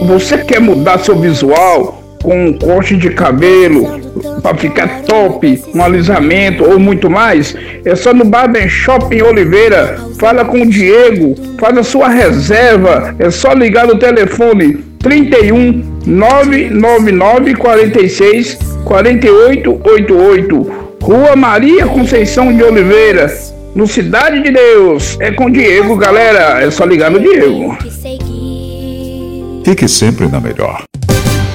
Você quer mudar seu visual com um corte de cabelo para ficar top, um alisamento ou muito mais? É só no Barber Shop em Oliveira. Fala com o Diego, faz a sua reserva. É só ligar no telefone 31 999 46 4888. Rua Maria Conceição de Oliveira, no Cidade de Deus. É com o Diego, galera. É só ligar no Diego. Fique sempre na melhor.